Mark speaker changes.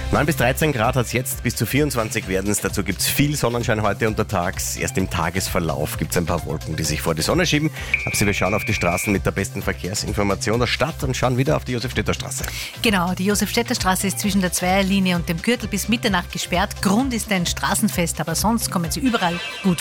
Speaker 1: 9 bis 13 Grad hat es jetzt, bis zu 24 werden es. Dazu gibt es viel Sonnenschein heute untertags. Erst im Tagesverlauf gibt es ein paar Wolken, die sich vor die Sonne schieben. Aber wir schauen auf die Straßen mit der besten Verkehrsinformation der Stadt und schauen wieder auf die Josef-Städter Straße.
Speaker 2: Genau, die Josef-Städter Straße ist zwischen der Zweierlinie und dem Gürtel bis Mitternacht gesperrt. Grund ist ein Straßenfest, aber sonst kommen Sie überall gut